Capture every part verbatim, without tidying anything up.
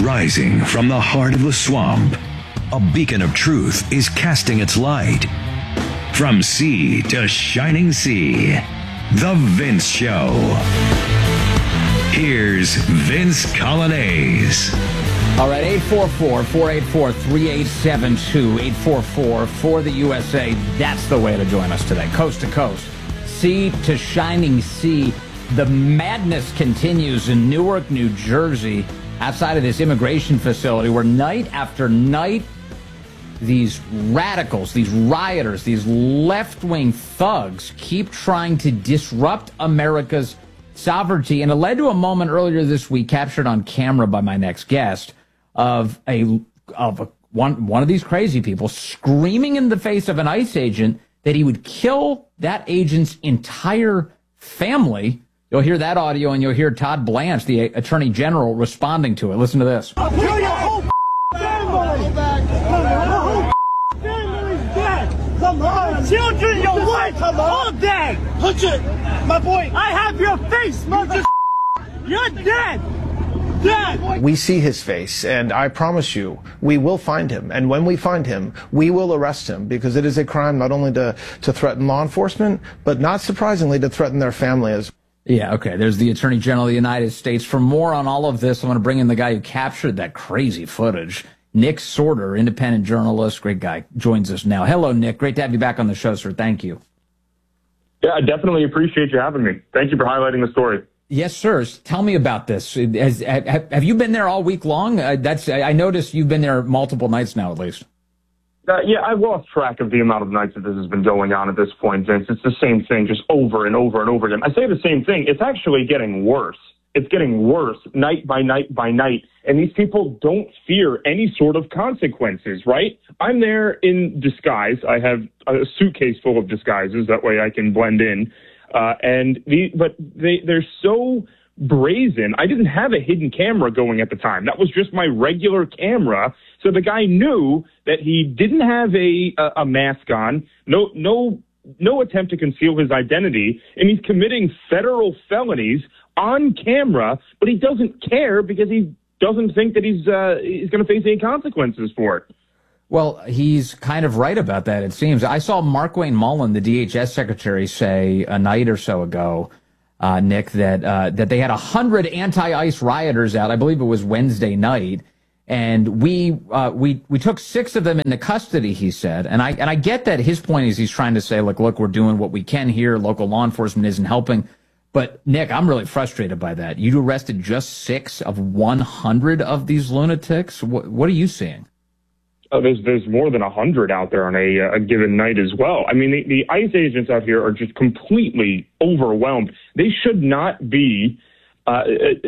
Rising from the heart of the swamp, a beacon of truth is casting its light. From sea to shining sea, The Vince Show. Here's Vince Coglianese. All right, eight four four, four eight four, three eight seven two, eight four four for the U S A. That's the way to join us today. Coast to coast, sea to shining sea. The madness continues in Newark, New Jersey, outside of this immigration facility where night after night, these radicals, these rioters, these left-wing thugs keep trying to disrupt America's sovereignty. And it led to a moment earlier this week, captured on camera by my next guest, of a of a, one one of these crazy people screaming in the face of an ICE agent that he would kill that agent's entire family. You'll hear that audio, and you'll hear Todd Blanche, the Attorney General, responding to it. Listen to this. I'll kill your whole family. Your whole family's dead. Come on. Children, your wife, come on. All dead. Touch it, my boy. I have your face, mother. You're dead. Dead. We see his face, and I promise you, we will find him. And when we find him, we will arrest him, because it is a crime not only to, to threaten law enforcement, but not surprisingly to threaten their family as well. Yeah, okay. There's the Attorney General of the United States. For more on all of this, I'm going to bring in the guy who captured that crazy footage. Nick Sorter, independent journalist, great guy, joins us now. Hello, Nick. Great to have you back on the show, sir. Thank you. Yeah, I definitely appreciate you having me. Thank you for highlighting the story. Yes, sir. Tell me about this. Has, have you been there all week long? Uh, that's I noticed you've been there multiple nights now, at least. Uh, yeah, I've lost track of the amount of nights that this has been going on at this point, Vince. It's the same thing just over and over and over again. I say the same thing. It's actually getting worse. It's getting worse night by night by night. And these people don't fear any sort of consequences, right? I'm there in disguise. I have a suitcase full of disguises. That way I can blend in. Uh, and the, but they, they're so brazen. I didn't have a hidden camera going at the time. That was just my regular camera. So the guy knew that he didn't have a, a, a mask on, no, no, no attempt to conceal his identity, and he's committing federal felonies on camera, but he doesn't care because he doesn't think that he's, uh, he's going to face any consequences for it. Well, he's kind of right about that, it seems. I saw Markwayne Mullin, the D H S secretary, say a night or so ago, uh, Nick, that uh, that they had one hundred anti-ICE rioters out. I believe it was Wednesday night. And we uh, we we took six of them into custody, he said. And I and I get that his point is he's trying to say, like, look, we're doing what we can here. Local law enforcement isn't helping. But, Nick, I'm really frustrated by that. You arrested just six of one hundred of these lunatics? What, what are you seeing? Oh, there's there's more than a hundred out there on a, a given night as well. I mean, the, the ICE agents out here are just completely overwhelmed. They should not be uh,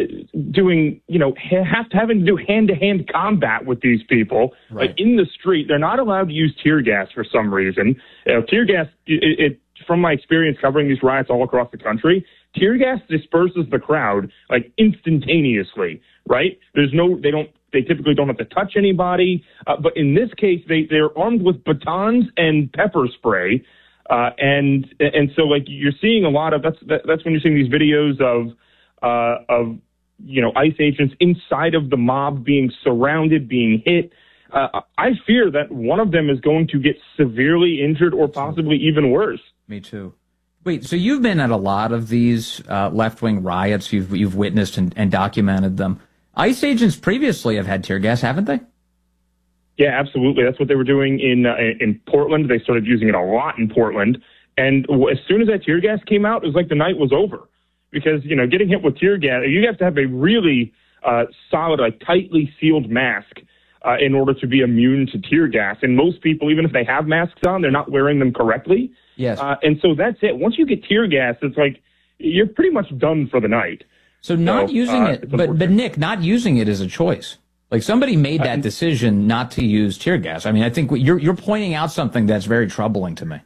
doing, you know, have to having to do hand-to-hand combat with these people. Right. Like in the street. They're not allowed to use tear gas for some reason. You know, tear gas, it, it from my experience covering these riots all across the country, tear gas disperses the crowd like instantaneously. Right? There's no, they don't. They typically don't have to touch anybody. Uh, but in this case, they, they're armed with batons and pepper spray. Uh, and and so, like, you're seeing a lot of, that's that, that's when you're seeing these videos of, uh, of you know, ICE agents inside of the mob being surrounded, being hit. Uh, I fear that one of them is going to get severely injured or possibly even worse. Me too. Wait, so you've been at a lot of these uh, left-wing riots. You've, you've witnessed and, and documented them. ICE agents previously have had tear gas, haven't they? Yeah, absolutely. That's what they were doing in uh, in Portland. They started using it a lot in Portland. And as soon as that tear gas came out, it was like the night was over. Because, you know, getting hit with tear gas, you have to have a really uh, solid, like tightly sealed mask uh, in order to be immune to tear gas. And most people, even if they have masks on, they're not wearing them correctly. Yes. Uh, and so that's it. Once you get tear gas, it's like you're pretty much done for the night. So not so, using uh, it, but, but Nick, not using it is a choice. Like somebody made that decision not to use tear gas. I mean, I think you're you're pointing out something that's very troubling to me.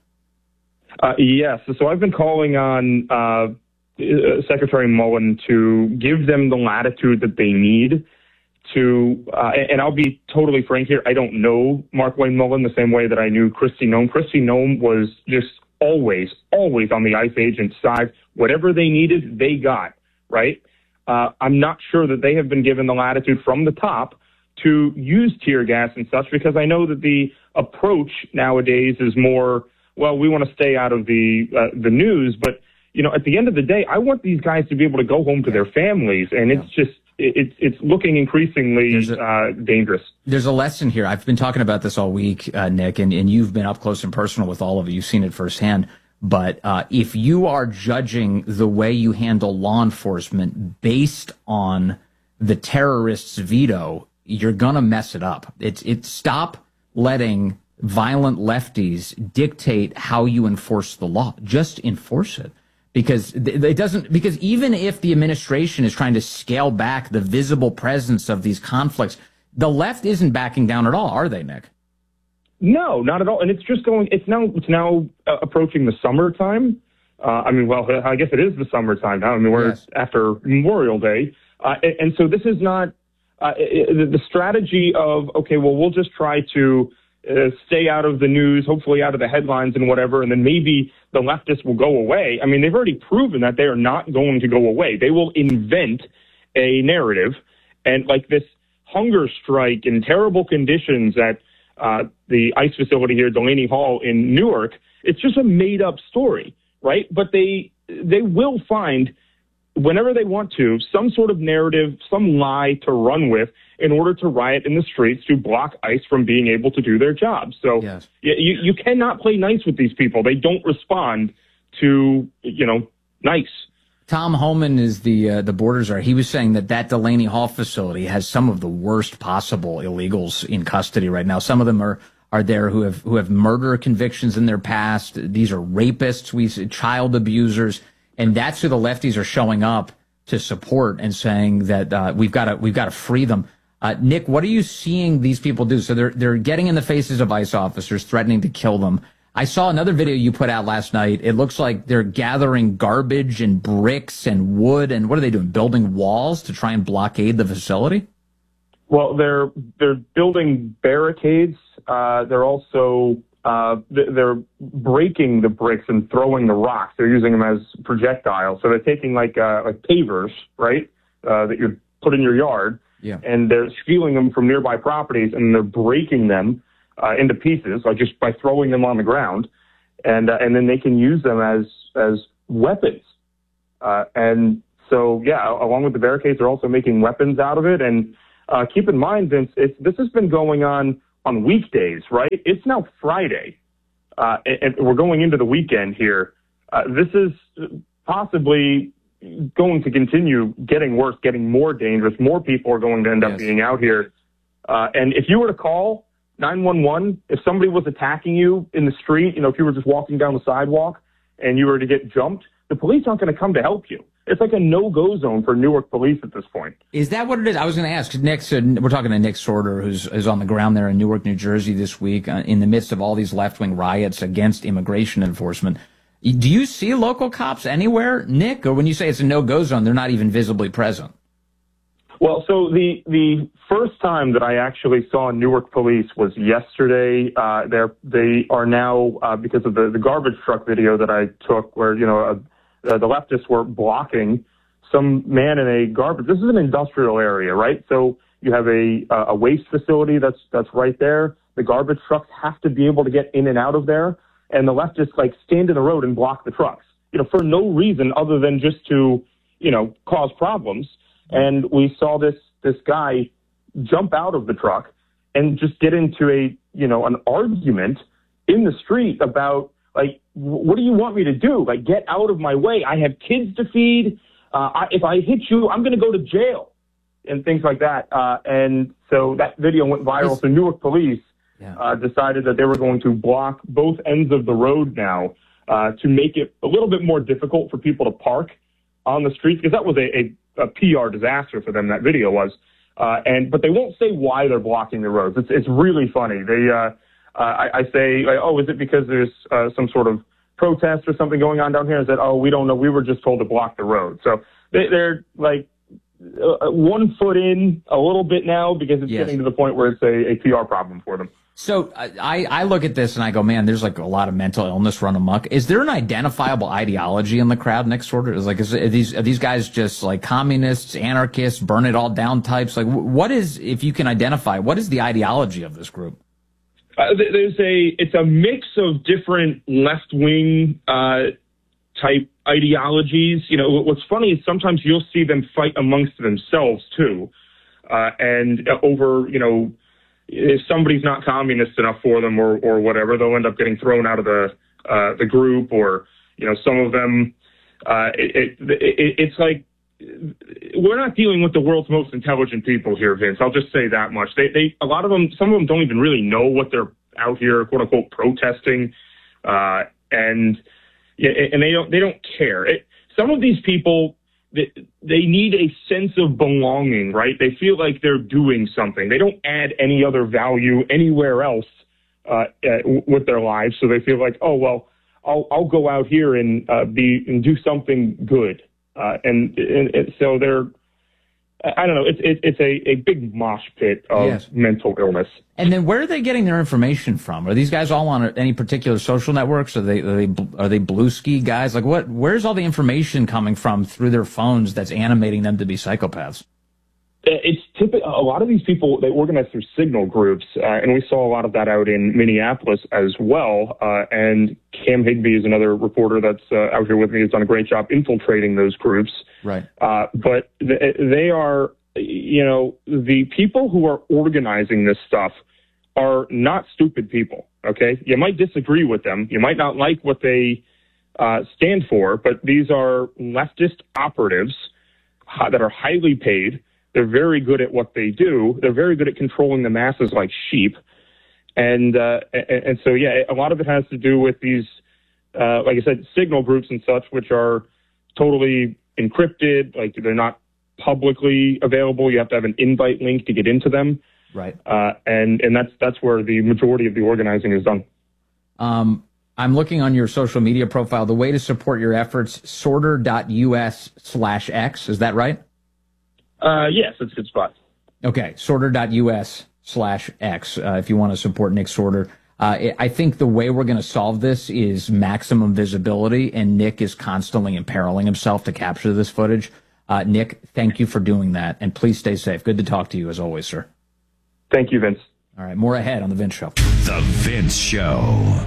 Uh, yes. So I've been calling on uh, Secretary Mullin to give them the latitude that they need to, uh, and I'll be totally frank here, I don't know Markwayne Mullin the same way that I knew Kristi Noem. Kristi Noem was just always, always on the ICE agent's side. Whatever they needed, they got, right? uh, I'm not sure that they have been given the latitude from the top to use tear gas and such, because I know that the approach nowadays is more, well, we want to stay out of the uh, the news. But, you know, at the end of the day, I want these guys to be able to go home to their families. And it's just, it's it's looking increasingly a, uh, dangerous. There's a lesson here. I've been talking about this all week, uh, Nick, and, and you've been up close and personal with all of it. You've seen it firsthand. But uh, if you are judging the way you handle law enforcement based on the terrorist's veto, you're going to mess it up. It's it's stop letting violent lefties dictate how you enforce the law. Just enforce it. Because it doesn't, because even if the administration is trying to scale back the visible presence of these conflicts, the left isn't backing down at all, are they, Nick? No, not at all. And it's just going, it's now, it's now uh, approaching the summertime. Uh, I mean, well, I guess it is the summertime now. I mean, we're yes. after Memorial Day. Uh, and, and so this is not, Uh, it, the strategy of, okay, well, we'll just try to uh, stay out of the news, hopefully out of the headlines and whatever, and then maybe the leftists will go away. I mean, they've already proven that they are not going to go away. They will invent a narrative, and like this hunger strike in terrible conditions at uh, the ICE facility here, Delaney Hall in Newark, it's just a made-up story, right? But they they will find, whenever they want to, some sort of narrative, some lie to run with in order to riot in the streets to block ICE from being able to do their job. So yes. you, you cannot play nice with these people. They don't respond to, you know, nice. Tom Homan is the uh, the border czar. He was saying that that Delaney Hall facility has some of the worst possible illegals in custody right now. Some of them are are there who have who have murder convictions in their past. These are rapists, we child abusers. And that's who the lefties are showing up to support and saying that uh, we've got to we've got to free them. Uh, Nick, what are you seeing these people do? So they're they're getting in the faces of ICE officers, threatening to kill them. I saw another video you put out last night. It looks like they're gathering garbage and bricks and wood, and what are they doing? Building walls to try and blockade the facility? Well, they're they're building barricades. Uh, they're also Uh, they're breaking the bricks and throwing the rocks. They're using them as projectiles. So they're taking like uh, like pavers, right, uh, that you put in your yard, yeah. and they're stealing them from nearby properties, and they're breaking them uh, into pieces, like just by throwing them on the ground, and uh, and then they can use them as as weapons. Uh, and so, yeah, along with the barricades, they're also making weapons out of it. And uh, keep in mind, Vince, it's, this has been going on on weekdays, right? It's now Friday, uh, and, and we're going into the weekend here. Uh, this is possibly going to continue getting worse, getting more dangerous. More people are going to end up yes. being out here. Uh, and if you were to call nine one one, if somebody was attacking you in the street, you know, if you were just walking down the sidewalk and you were to get jumped, the police aren't going to come to help you. It's like a no-go zone for Newark police at this point. Is that what it is? I was going to ask. Nick, uh, we're talking to Nick Sorter, who's is on the ground there in Newark, New Jersey this week, uh, in the midst of all these left-wing riots against immigration enforcement. Do you see local cops anywhere, Nick? Or when you say it's a no-go zone, they're not even visibly present? Well, so the the first time that I actually saw Newark police was yesterday. Uh, they're, they are now, uh, because of the, the garbage truck video that I took where, you know, a, Uh, the leftists were blocking some man in a garbage. This is an industrial area, right? So you have a uh, a waste facility that's that's right there. The garbage trucks have to be able to get in and out of there, and the leftists like stand in the road and block the trucks, you know, for no reason other than just to, you know, cause problems. And we saw this this guy jump out of the truck and just get into a you know an argument in the street about, like, what do you want me to do? Like, get out of my way. I have kids to feed. Uh, I, if I hit you, I'm going to go to jail and things like that. Uh, and so that video went viral. So Newark police yeah. uh, decided that they were going to block both ends of the road now uh, to make it a little bit more difficult for people to park on the streets, because that was a, a, a P R disaster for them, that video was. Uh, and but they won't say why they're blocking the roads. It's, it's really funny. They uh, Uh, I, I say, like, oh, is it because there's uh, some sort of protest or something going on down here? Is that, oh, we don't know. We were just told to block the road. So they, they're like uh, one foot in a little bit now, because it's yes. getting to the point where it's a, a P R problem for them. So I, I look at this and I go, man, there's like a lot of mental illness run amok. Is there an identifiable ideology in the crowd next order? Is like, is, are these, are these guys just like communists, anarchists, burn it all down types? Like, what is, if you can identify, what is the ideology of this group? Uh, there's a, it's a mix of different left-wing, uh, type ideologies. You know, what's funny is sometimes you'll see them fight amongst themselves too. Uh, and over, you know, if somebody's not communist enough for them or, or whatever, they'll end up getting thrown out of the, uh, the group, or, you know, some of them, uh, it, it, it, it's like, we're not dealing with the world's most intelligent people here, Vince. I'll just say that much. They, they, a lot of them, some of them don't even really know what they're out here, quote unquote, protesting. Uh, and, yeah, and they don't, they don't care. It, some of these people, They, they need a sense of belonging, right? They feel like they're doing something. They don't add any other value anywhere else uh, uh, with their lives, so they feel like, oh well, I'll I'll go out here and uh, be and do something good, uh, and, and, and so they're. I don't know. It's it, it's a, a big mosh pit of yes. mental illness. And then where are they getting their information from? Are these guys all on any particular social networks? Are they are they are they Bluesky guys? Like what? Where's all the information coming from through their phones that's animating them to be psychopaths? It's typical. A lot of these people, they organize through signal groups, uh, and we saw a lot of that out in Minneapolis as well. Uh, and Cam Higby is another reporter that's uh, out here with me. Has done a great job infiltrating those groups. Right. Uh, but th- they are, you know, the people who are organizing this stuff are not stupid people. Okay, you might disagree with them, you might not like what they uh, stand for, but these are leftist operatives uh, that are highly paid. They're very good at what they do. They're very good at controlling the masses like sheep. And, uh, and, and so, yeah, a lot of it has to do with these, uh, like I said, signal groups and such, which are totally encrypted. Like they're not publicly available. You have to have an invite link to get into them. Right. Uh, and, and that's, that's where the majority of the organizing is done. Um, I'm looking on your social media profile. The way to support your efforts, sorter.us slash X. Is that right? Uh, yes, it's a good spot. Okay, sorter.us slash X, uh, if you want to support Nick Sorter. Uh, I think the way we're going to solve this is maximum visibility, and Nick is constantly imperiling himself to capture this footage. Uh, Nick, thank you for doing that, and please stay safe. Good to talk to you, as always, sir. Thank you, Vince. All right, more ahead on The Vince Show. The Vince Show.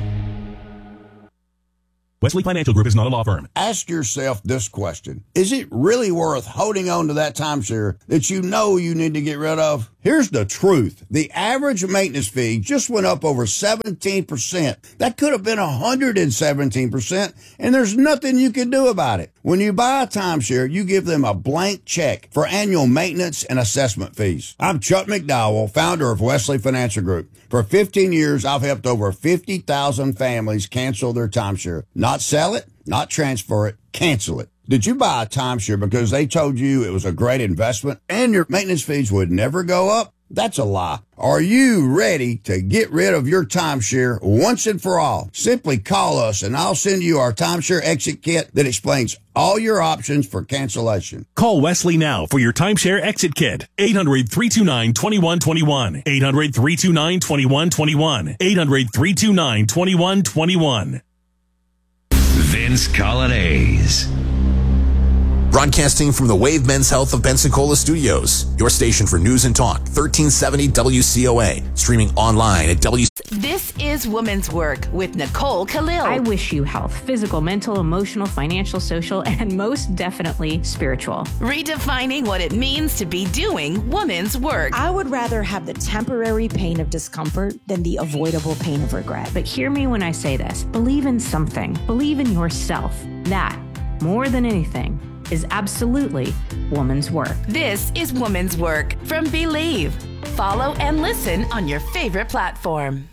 Wesley Financial Group is not a law firm. Ask yourself this question. Is it really worth holding on to that timeshare that you know you need to get rid of? Here's the truth. The average maintenance fee just went up over seventeen percent. That could have been one hundred seventeen percent, and there's nothing you can do about it. When you buy a timeshare, you give them a blank check for annual maintenance and assessment fees. I'm Chuck McDowell, founder of Wesley Financial Group. For fifteen years, I've helped over fifty thousand families cancel their timeshare. Not sell it, not transfer it, cancel it. Did you buy a timeshare because they told you it was a great investment and your maintenance fees would never go up? That's a lie. Are you ready to get rid of your timeshare once and for all? Simply call us and I'll send you our timeshare exit kit that explains all your options for cancellation. Call Wesley now for your timeshare exit kit. eight hundred, three two nine, two one two one. eight hundred, three two nine, two one two one. eight hundred, three two nine, two one two one. Vince Colonnese. Broadcasting from the Wave Men's Health of Pensacola Studios, your station for news and talk, thirteen seventy W C O A, streaming online at W. This is Woman's Work with Nicole Khalil. I wish you health, physical, mental, emotional, financial, social, and most definitely spiritual. Redefining what it means to be doing woman's work. I would rather have the temporary pain of discomfort than the avoidable pain of regret. But hear me when I say this. Believe in something. Believe in yourself. That, more than anything, is absolutely woman's work. This is Woman's Work from Believe. Follow and listen on your favorite platform.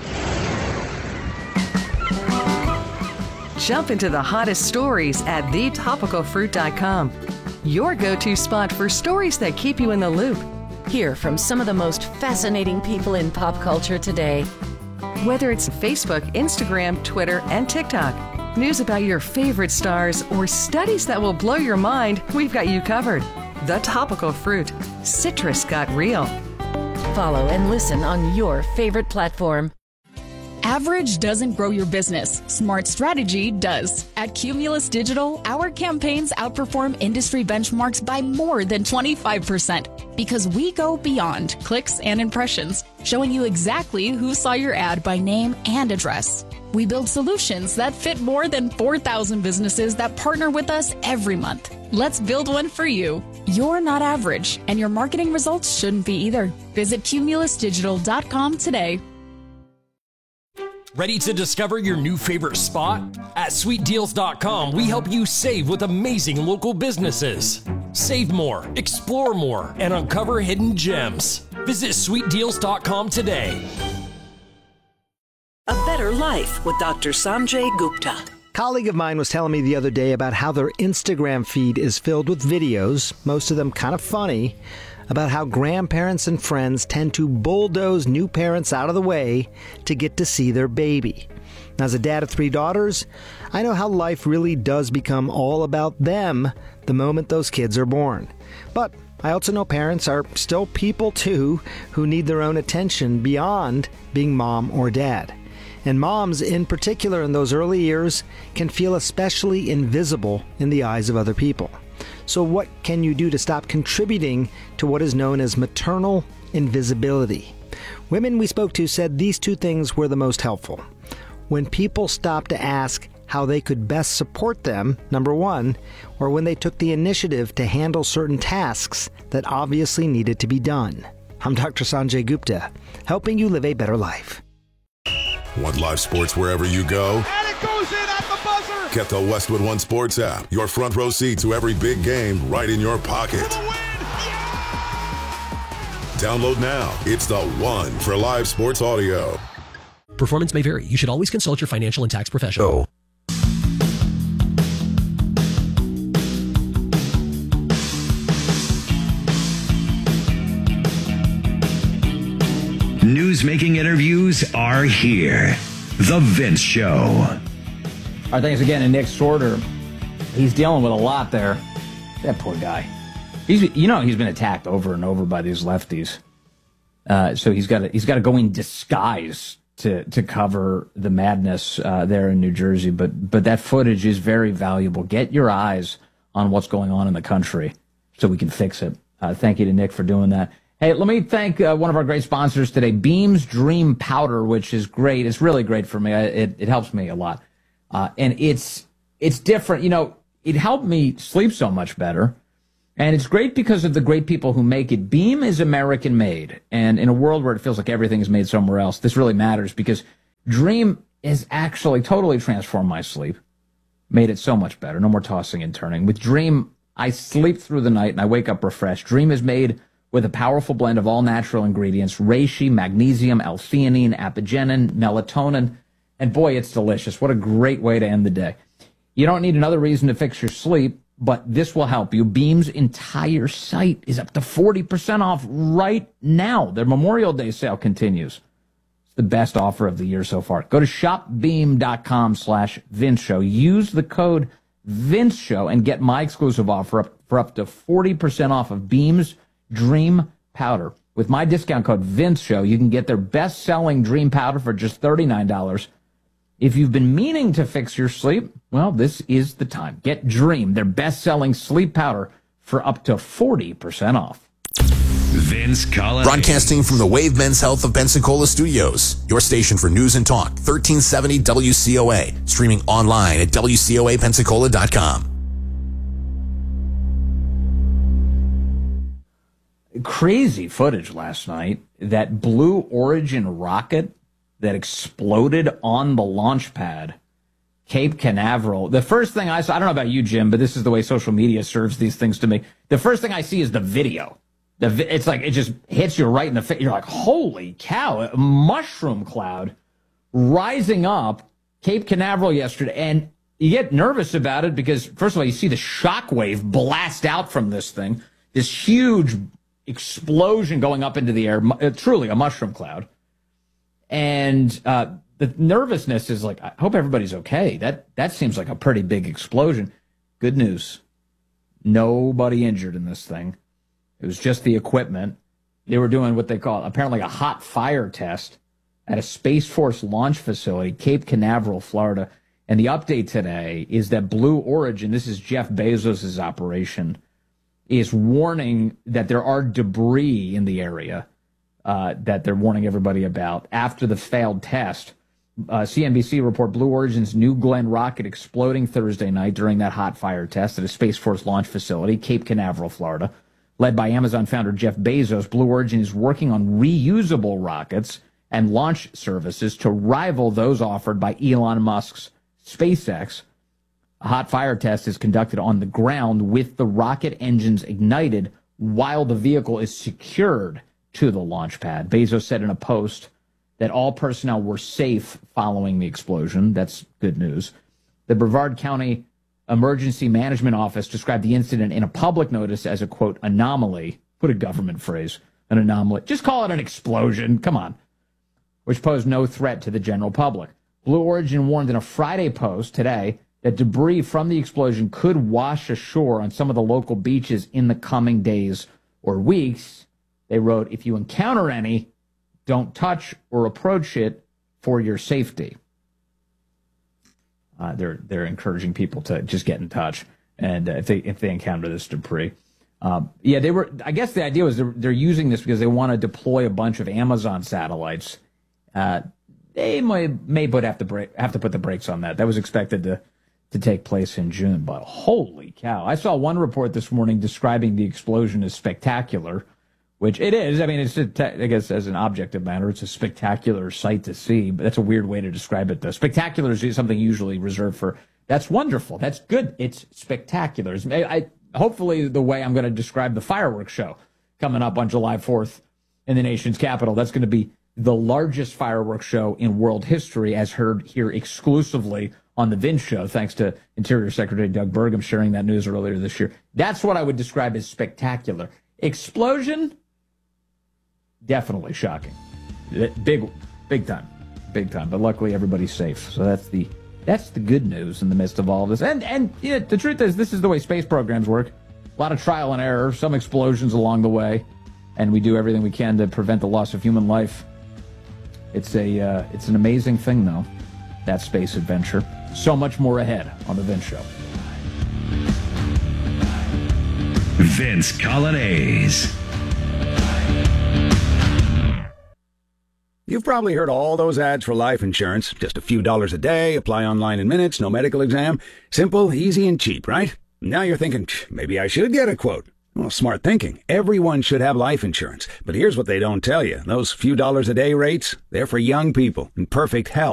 Jump into the hottest stories at the topical fruit dot com. Your go-to spot for stories that keep you in the loop. Hear from some of the most fascinating people in pop culture today. Whether it's Facebook, Instagram, Twitter, and TikTok. News about your favorite stars or studies that will blow your mind, we've got you covered. The Topical Fruit. Citrus got real. Follow and listen on your favorite platform. Average doesn't grow your business. Smart strategy does. At Cumulus Digital, our campaigns outperform industry benchmarks by more than twenty-five percent because we go beyond clicks and impressions, showing you exactly who saw your ad by name and address. We build solutions that fit more than four thousand businesses that partner with us every month. Let's build one for you. You're not average, and your marketing results shouldn't be either. Visit cumulus digital dot com today. Ready to discover your new favorite spot? At sweet deals dot com, we help you save with amazing local businesses. Save more, explore more, and uncover hidden gems. Visit sweet deals dot com today. A Better Life with Doctor Sanjay Gupta. A colleague of mine was telling me the other day about how their Instagram feed is filled with videos, most of them kind of funny, about how grandparents and friends tend to bulldoze new parents out of the way to get to see their baby. As a dad of three daughters, I know how life really does become all about them the moment those kids are born. But I also know parents are still people too who need their own attention beyond being mom or dad. And moms, in particular in those early years, can feel especially invisible in the eyes of other people. So what can you do to stop contributing to what is known as maternal invisibility? Women we spoke to said these two things were the most helpful. When people stopped to ask how they could best support them, number one, or when they took the initiative to handle certain tasks that obviously needed to be done. I'm Doctor Sanjay Gupta, helping you live a better life. Want live sports wherever you go? And it goes in at the buzzer! Get the Westwood One Sports app. Your front row seat to every big game right in your pocket. Download now. It's the one for live sports audio. Performance may vary. You should always consult your financial and tax professional. News-making interviews are here. The Vince Show. All right, thanks again to Nick Sorter. He's dealing with a lot there. That poor guy. He's, you know, he's been attacked over and over by these lefties. Uh, so he's got to he's got to go in disguise to to cover the madness uh, there in New Jersey. But but that footage is very valuable. Get your eyes on what's going on in the country so we can fix it. Uh, thank you to Nick for doing that. Hey, let me thank uh, one of our great sponsors today, Beams Dream Powder, which is great. It's really great for me. I, it, it helps me a lot. Uh, and it's it's different. You know, it helped me sleep so much better. And it's great because of the great people who make it. Beam is American made. And in a world where it feels like everything is made somewhere else, this really matters because Dream has actually totally transformed my sleep, made it so much better. No more tossing and turning. With Dream, I sleep through the night and I wake up refreshed. Dream is made with a powerful blend of all natural ingredients, reishi, magnesium, L-theanine, apigenin, melatonin, and boy, it's delicious. What a great way to end the day. You don't need another reason to fix your sleep, but this will help you. Beam's entire site is up to forty percent off right now. Their Memorial Day sale continues. It's the best offer of the year so far. Go to shopbeam.com slash Vince Show. Use the code Vince Show and get my exclusive offer up for up to forty percent off of Beam's Dream Powder. With my discount code Vince Show, you can get their best-selling Dream Powder for just thirty-nine dollars. If you've been meaning to fix your sleep, well, this is the time. Get Dream, their best-selling sleep powder, for up to forty percent off. Vince Collins. Broadcasting from the Wave Men's Health of Pensacola Studios, your station for news and talk, thirteen seventy W C O A. Streaming online at W C O A Pensacola dot com. Crazy footage last night. That Blue Origin rocket that exploded on the launch pad, Cape Canaveral. The first thing I saw, I don't know about you, Jim, but this is the way social media serves these things to me. The first thing I see is the video. The vi- it's like it just hits you right in the face. You're like, holy cow, a mushroom cloud rising up Cape Canaveral yesterday. And you get nervous about it because, first of all, you see the shockwave blast out from this thing, this huge explosion going up into the air, uh, truly a mushroom cloud. And uh, the nervousness is like, I hope everybody's okay. That that seems like a pretty big explosion. Good news. Nobody injured in this thing. It was just the equipment. They were doing what they call apparently a hot fire test at a Space Force launch facility, Cape Canaveral, Florida. And the update today is that Blue Origin, this is Jeff Bezos' operation, is warning that there are debris in the area uh, that they're warning everybody about after the failed test. Uh, C N B C report Blue Origin's New Glenn rocket exploding Thursday night during that hot fire test at a Space Force launch facility, Cape Canaveral, Florida. Led by Amazon founder Jeff Bezos, Blue Origin is working on reusable rockets and launch services to rival those offered by Elon Musk's SpaceX. A hot fire test is conducted on the ground with the rocket engines ignited while the vehicle is secured to the launch pad. Bezos said in a post that all personnel were safe following the explosion. That's good news. The Brevard County Emergency Management Office described the incident in a public notice as a, quote, anomaly. Put a government phrase, an anomaly. Just call it an explosion. Come on. Which posed no threat to the general public. Blue Origin warned in a Friday post today that debris from the explosion could wash ashore on some of the local beaches in the coming days or weeks. They wrote, if you encounter any, don't touch or approach it for your safety. Uh, they're they're encouraging people to just get in touch, and uh, if they if they encounter this debris, um, yeah, they were. I guess the idea was they're, they're using this because they want to deploy a bunch of Amazon satellites. Uh, they may may put have to break have to put the brakes on that. That was expected to to take place in June, but holy cow! I saw one report this morning describing the explosion as spectacular. Which it is. I mean, it's a te- I guess as an objective matter, it's a spectacular sight to see. But that's a weird way to describe it, though. Spectacular is something usually reserved for. That's wonderful. That's good. It's spectacular. It's, I, I hopefully the way I'm going to describe the fireworks show coming up on July fourth in the nation's capital. That's going to be the largest fireworks show in world history, as heard here exclusively on the Vince Show, thanks to Interior Secretary Doug Burgum sharing that news earlier this year. That's what I would describe as spectacular. Explosion. Definitely shocking. Big, big time. Big time. But luckily everybody's safe. So that's the that's the good news in the midst of all of this. And, and yeah, the truth is, this is the way space programs work. A lot of trial and error, some explosions along the way. And we do everything we can to prevent the loss of human life. It's a uh, it's an amazing thing, though, that space adventure. So much more ahead on The Vince Show. Vince Coglianese. You've probably heard all those ads for life insurance. Just a few dollars a day, apply online in minutes, no medical exam. Simple, easy, and cheap, right? Now you're thinking, maybe I should get a quote. Well, smart thinking. Everyone should have life insurance. But here's what they don't tell you. Those few dollars a day rates, they're for young people in perfect health.